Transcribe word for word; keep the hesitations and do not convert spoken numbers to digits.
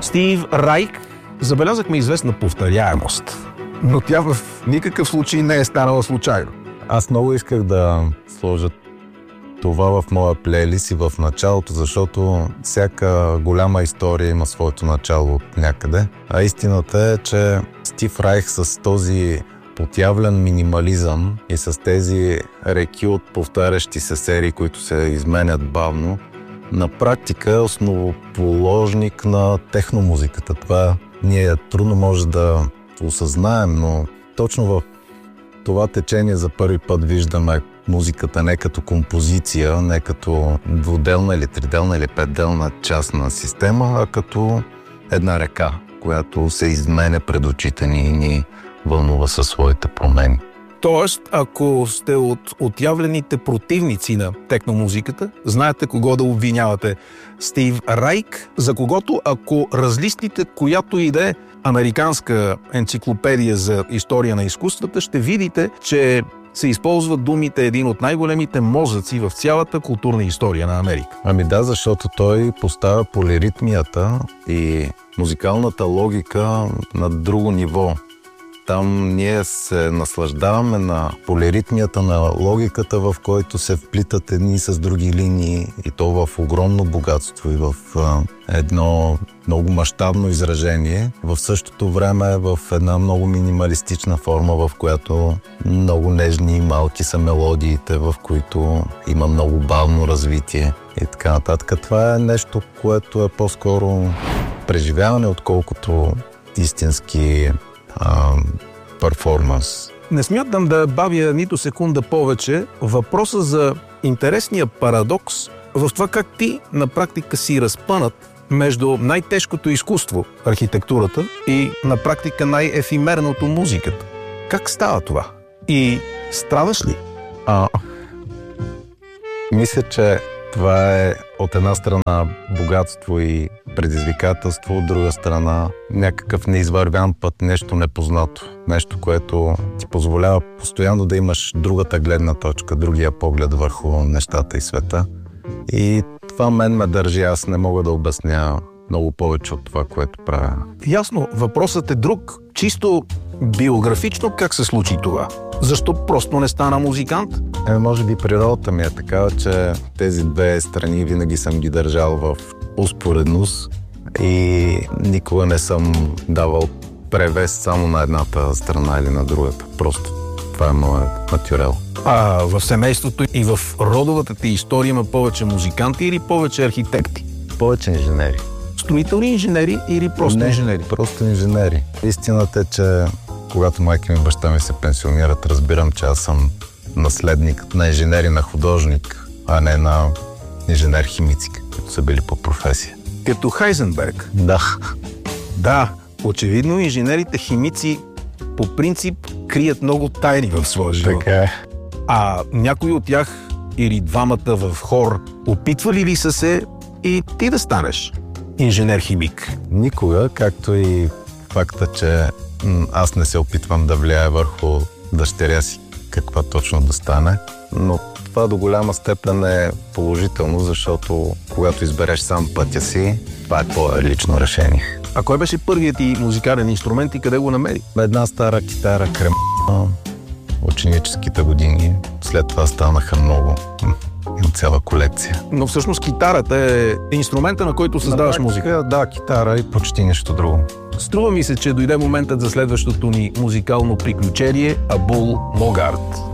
Стив Райк, забелязахме известна повторяемост, но тя в никакъв случай не е станала случайно. Аз много исках да сложа това в моя плейлист и в началото, защото всяка голяма история има своето начало от някъде. А истината е, че Стив Райх с този отявлен минимализъм и с тези реки от повтарящи се серии, които се изменят бавно, на практика е основоположник на техномузиката. Това ние трудно може да осъзнаем, но точно в това течение за първи път виждаме музиката не като композиция, не като двуделна или триделна или петделна част на система, а като една река, която се изменя пред очите ни и ни вълнува със своите промени. Тоест, ако сте от отявлените противници на техномузиката, знаете кого да обвинявате. Стив Райк, за когото, ако разлистите която и да е американска енциклопедия за история на изкуствата, ще видите, че се използват думите един от най-големите мозъци в цялата културна история на Америка. Ами да, защото той поставя полиритмията и музикалната логика на друго ниво. Там ние се наслаждаваме на полиритмията, на логиката, в който се вплитат едни с други линии и то в огромно богатство и в а, едно много мащабно изражение. В същото време в една много минималистична форма, в която много нежни и малки са мелодиите, в които има много бавно развитие и така нататък. Това е нещо, което е по-скоро преживяване, отколкото истински перформанс. Не смятам да бавя нито секунда повече въпроса за интересния парадокс в това как ти на практика си разпънат между най-тежкото изкуство, архитектурата, и на практика най-ефимерното, музиката. Как става това? И страдаш ли? А, мисля, че това е от една страна богатство и предизвикателство, от друга страна някакъв неизвървян път, нещо непознато. Нещо, което ти позволява постоянно да имаш другата гледна точка, другия поглед върху нещата и света. И това мен ме държи, аз не мога да обясня много повече от това, което правя. Ясно, въпросът е друг. Чисто биографично как се случи това? Защо просто не стана музикант? Е, може би природата ми е такава, че тези две страни винаги съм ги държал в успоредност и никога не съм давал превес само на едната страна или на другата. Просто това е моят натюрел. А в семейството и в родовата ти история има повече музиканти или повече архитекти? Повече инженери. Строителни инженери или просто не, инженери? Просто инженери. Истината е, че когато майка ми и баща ми се пенсионират, разбирам, че аз съм наследник на инженер и на художник, а не на инженер-химици, които са били по професия. Като Хайзенберг? Да. Да, очевидно инженерите химици по принцип крият много тайни в своя живот. Така е. А някой от тях или двамата в хор опитвали ли са се и ти да станеш инженер-химик? Никога, както и факта, че аз не се опитвам да влияя върху дъщеря си каква точно да стане, но това до голяма степен е положително, защото когато избереш сам пътя си, това е твое лично решение. А кой беше първият ти музикален инструмент и къде го намери? Една стара китара крем... ученическите години. След това станаха много. Има цяла колекция. Но всъщност китарата е инструмента, на който създаваш на музика. Да, китара и почти нищо друго. Струва ми се, че дойде моментът за следващото ни музикално приключение Абул Могарт.